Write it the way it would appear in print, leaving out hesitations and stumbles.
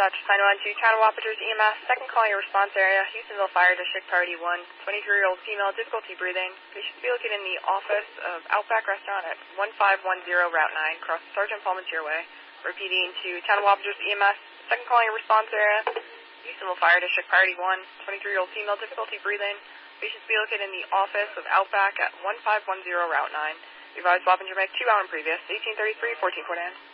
dispatch, final line 2, Channel Wappagers EMS, second calling your response area, Houstonville Fire District, Priority 1, 23-year-old female, difficulty breathing. Patient to be located in the office of Outback Restaurant at 1510 Route 9, across Sergeant Palmentier Way. Repeating to Channel Wappagers EMS, second calling your response area, Houstonville Fire District, Priority 1, 23-year-old female, difficulty breathing. Patient to be located in the office of Outback at 1510 Route 9. Revised Wappinger Meg 2 hour and previous, 1833, 14 Cordan.